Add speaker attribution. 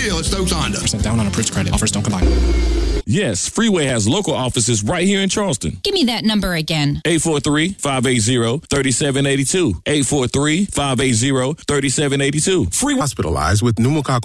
Speaker 1: deal at Stokes Honda.
Speaker 2: % down on approved credit. Offers don't combine.
Speaker 3: Yes, Freeway has local offices right here in Charleston.
Speaker 4: Give me that number again.
Speaker 3: 843-580-3782. 843-580-3782.
Speaker 5: Free hospitalized with pneumococcal